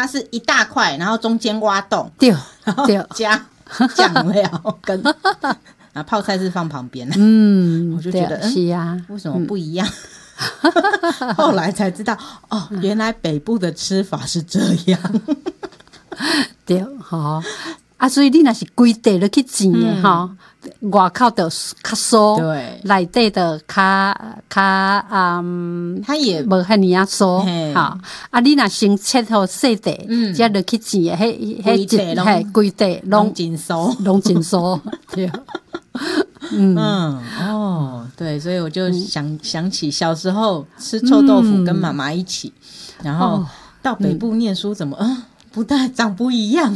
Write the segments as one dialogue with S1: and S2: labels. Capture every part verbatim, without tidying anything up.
S1: 它是一大块，然后中间挖洞，
S2: 对，
S1: 然后
S2: 对
S1: 加酱料跟啊泡菜是放旁边，
S2: 嗯，
S1: 我就觉得
S2: 对是啊，
S1: 为什么不一样？后来才知道哦，原来北部的吃法是这样。
S2: 对，吼啊，所以你若是规地落去煎的吼，外口就较酥，
S1: 对，
S2: 内底就较较嗯，
S1: 它也
S2: 无遐尼啊酥，
S1: 嘿
S2: 吼啊，你若先切好细地，
S1: 嗯
S2: 才落去煎的，迄迄
S1: 规地拢
S2: 一嘿规地
S1: 拢
S2: 拢
S1: 真酥。
S2: 拢真酥，对，
S1: 嗯哦，对，所以我就想、想起小时候吃臭豆腐跟妈妈一起，然后到北部念书怎么嗯。不但长不一样，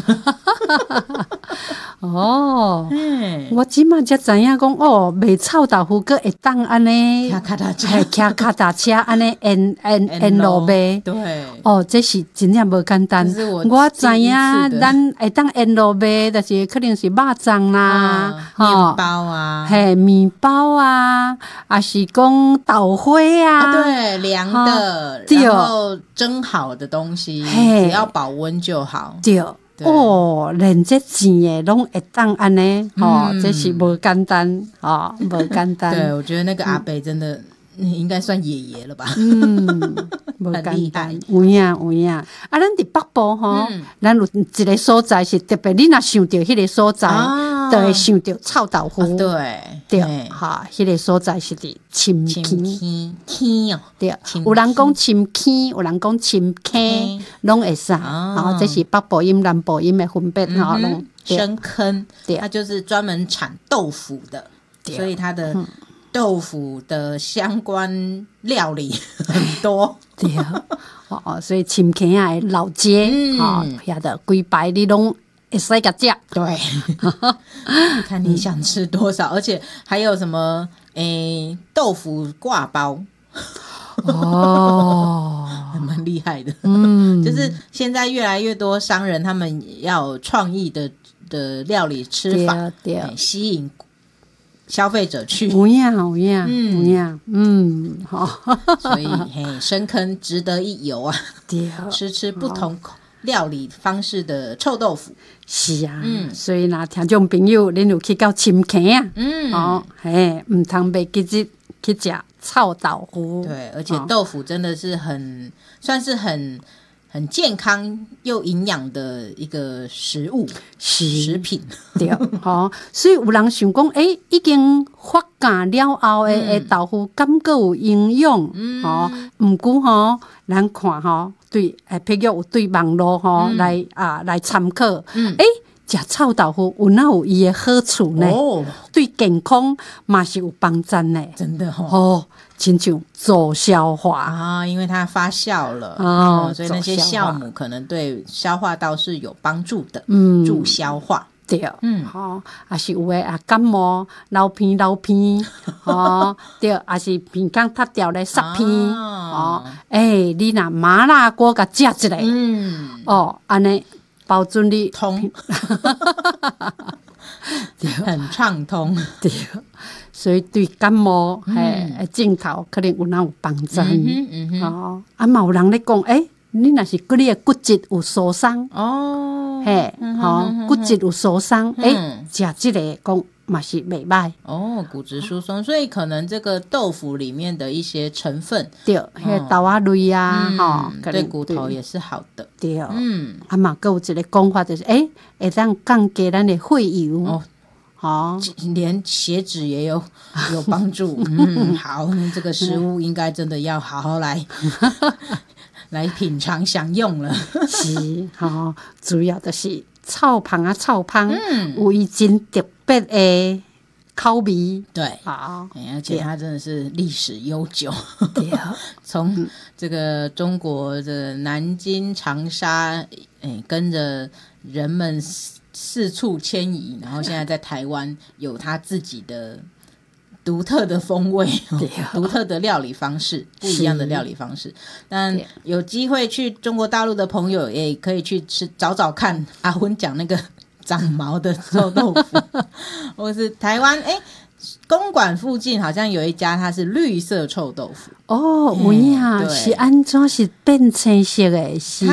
S2: 哦，
S1: 嘿
S2: 我即马才知影讲哦，卖臭豆腐个会当安尼，
S1: 骑脚踏车
S2: 嘿，骑脚踏车安尼沿沿沿
S1: 沿路
S2: 路卖，
S1: 对，
S2: 哦，这是真正无简单。
S1: 这是我
S2: 我知影，
S1: 第一次的
S2: 咱会当沿路卖，就是可能是肉粽啦
S1: 啊，
S2: 吼
S1: 面包啊，
S2: 嘿，面包啊，还是讲豆花啊，
S1: 啊对，凉的，
S2: 对
S1: 然后蒸好的东西，
S2: 嘿
S1: 只要保温就好。
S2: 对。
S1: 对
S2: 哦，连这煎的拢会当安尼，吼、
S1: 嗯
S2: 这是无简单，吼、无简单。
S1: 对，我觉得那个阿伯真的、嗯、应该算爷爷了吧？
S2: 嗯，无
S1: 很厉害
S2: 简单，有影有影。啊，咱伫北部吼，
S1: 嗯
S2: 咱、有一个所在是特别，你若想到迄个所在，
S1: 啊
S2: 就会想到臭豆腐。
S1: 啊对
S2: 对，
S1: 嘿
S2: 哈，迄、个所在是伫深
S1: 深
S2: 坑。
S1: 坑坑哦，
S2: 对
S1: 深，
S2: 有人讲深坑，有人讲深坑
S1: 坑，
S2: 拢会使。
S1: 啊
S2: 然后这是北部音、南部音的分别，吼、
S1: 嗯
S2: 拢
S1: 哼
S2: 对
S1: 深坑，
S2: 对
S1: 它就是专门产豆腐的，
S2: 对
S1: 所以它的豆腐的相关料理很多。
S2: 对，哦哦，所以深坑啊的老街，
S1: 嗯
S2: 哦，遐的规排你拢会使甲食。
S1: 对，看你想吃多少，而且还有什么诶豆腐挂包，
S2: 哦，
S1: 还蛮厉害的。
S2: 嗯，
S1: 就是现在越来越多商人他们要有创意的的料理吃法，
S2: 对对
S1: 哎吸引消费者去，
S2: 有影有影
S1: 嗯
S2: 有影，嗯，好，
S1: 所以嘿深坑值得一游啊！
S2: 对，
S1: 吃吃不同料理方式的臭豆腐，
S2: 是啊，
S1: 嗯
S2: 所以若听众朋友，恁有去到深坑啊，
S1: 嗯，
S2: 哦，嘿，毋通袂记日去食臭豆腐，
S1: 对，而且
S2: 哦
S1: 豆腐真的是很算是很很健康又营养的一个食物
S2: 是
S1: 食品，
S2: 对，吼、所以有人想讲，诶、已經發芽了後的的豆腐，敢閣有營養，吼、毋過吼，咱看吼，對，誒，譬如有對網絡吼、
S1: 嗯
S2: 來啊來參考，
S1: 嗯
S2: 誒、食臭豆腐有哪有伊的好處呢？
S1: 哦，
S2: 對健康嘛是有幫助呢。
S1: 真的哦。
S2: 哦，親像助消化，
S1: 啊，因为它發酵了
S2: 哦
S1: 哦所以那些
S2: 走消化
S1: 酵母可能對消化道是有幫助的，
S2: 嗯
S1: 助消化。
S2: 对，
S1: 嗯
S2: 吼、也是有诶啊感冒流鼻流鼻，吼、对，也是鼻孔塌掉咧塞鼻，
S1: 啊
S2: 哦，诶、你若麻辣锅甲食一个，
S1: 嗯，
S2: 哦，安尼保准你
S1: 通，很暢通。
S2: 对，所以对感冒
S1: 嗯
S2: 嘿诶镜头可能有哪有帮助，
S1: 嗯哼嗯哼，
S2: 哦，啊嘛有人咧讲，诶、你若是你的骨质有受伤。
S1: 哦，
S2: 嘿，吼、骨质有受伤，诶、
S1: 嗯
S2: 食即个讲嘛是袂歹，
S1: 哦，骨质疏松，所以可能这个豆腐里面的一些成分，
S2: 对，迄、个豆仔类啊，吼、
S1: 嗯，
S2: 可能
S1: 对骨头也是好的。
S2: 对，
S1: 嗯，
S2: 啊嘛，佮有一个讲法就是，诶、会当降低咱的血油，
S1: 哦，
S2: 吼、
S1: 连血脂也有有帮助。嗯，好，那这个食物应该真的要好好来来品尝享用了。
S2: 是，吼、主要就是臭芳啊，臭芳，
S1: 嗯
S2: 有伊真特别的口味，
S1: 对。
S2: 好，
S1: 哎而且它真的是历史悠久，
S2: 对，
S1: 从这个中国的南京、长沙，哎，跟着人们四四处迁移，然后现在在台湾有它自己的独特的风味，独特的料理方式，不一样的料理方式。但有机会去中国大陆的朋友，也可以去吃找找看阿昏讲那个长毛的臭豆腐，或是台湾哎。公馆附近好像有一家，它是绿色臭豆腐
S2: 哦，有影、
S1: 嗯对
S2: 是安怎是变青色的？是